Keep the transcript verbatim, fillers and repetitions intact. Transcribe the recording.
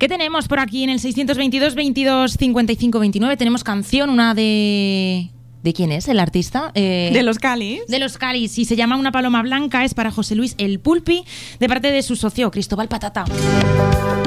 ¿Qué tenemos por aquí en el seiscientos veintidós, veintidós, cincuenta y cinco, veintinueve? Tenemos canción, una de... ¿De quién es el artista? Eh, de Los Calis. De Los Calis, y se llama Una paloma blanca, es para José Luis El Pulpi, de parte de su socio Cristóbal Patata.